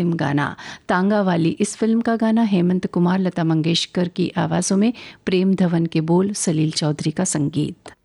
अंतिम गाना तांगा वाली। इस फिल्म का गाना हेमंत कुमार, लता मंगेशकर की आवाज़ों में, प्रेम धवन के बोल, सलील चौधरी का संगीत।